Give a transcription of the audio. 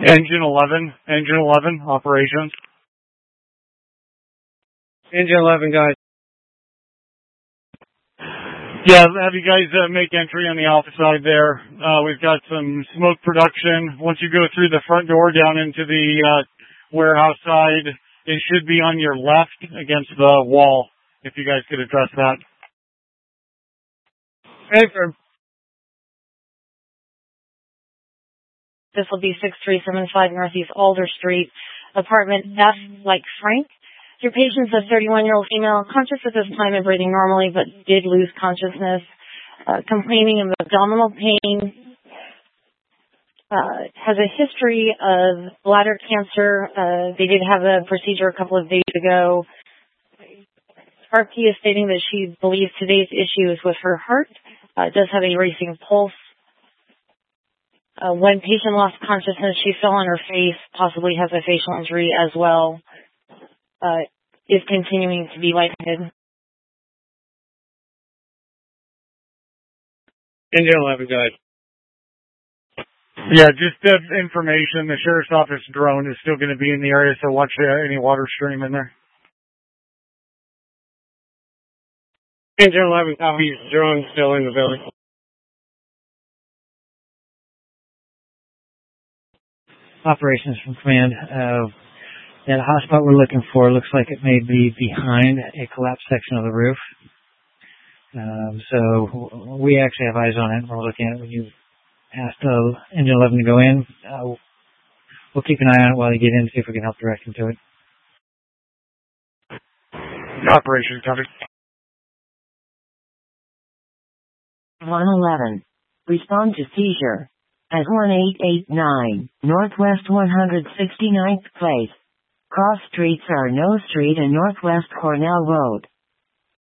Engine 11, operations. Engine 11, guys. Yeah, have you guys make entry on the office side there. We've got some smoke production. Once you go through the front door down into the warehouse side, it should be on your left against the wall, if you guys could address that. Hey, firm. This will be 6375 Northeast Alder Street, apartment F, like Frank. Your patient's a 31-year-old female, conscious at this time and breathing normally, but did lose consciousness, complaining of abdominal pain, has a history of bladder cancer. They did have a procedure a couple of days ago. RP is stating that she believes today's issue is with her heart, does have a racing pulse. When patient lost consciousness, she fell on her face, possibly has a facial injury as well. Is continuing to be lightheaded. Engine 11, guys. Yeah, just information. The sheriff's office drone is still going to be in the area, so watch any water stream in there. Engine 11, copy. Drone still in the building. Operations from command. That hotspot we're looking for looks like it may be behind a collapsed section of the roof. So we actually have eyes on it. We're looking at it when you asked Engine 11 to go in. We'll keep an eye on it while you get in, see if we can help direct them to it. Operations covered. 111. Respond to seizure. At 1889, Northwest 169th Place. Cross streets are No Street and Northwest Cornell Road.